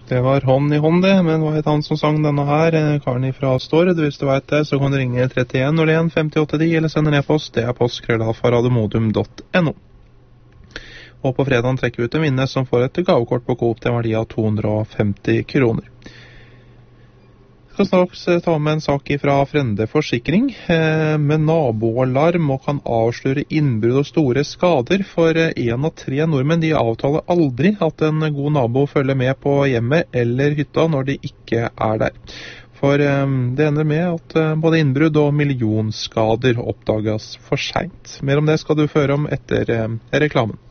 Det var Hånd i hånd det, men hva het han som sang denne her? Karen ifra Stord. Hvis du vet det, så kan du ringe 31 01 5810 eller sende en e-post. Det er post@radiomodum.no. Og på fredagen trekker vi ut en vinner som får et gavekort på Coop til en verdi av 250 kroner. Jeg skal straks ta med en sak fra Frende Forsikring med naboalarm og kan avsløre innbrudd og store skader. For 1 av 3 nordmenn de avtaler aldri at en god nabo følger med på hjemmet eller hytta når de ikke er der. For det ender med at både innbrudd og millionskader oppdages for sent. Mer om det skal du føre om etter reklamen.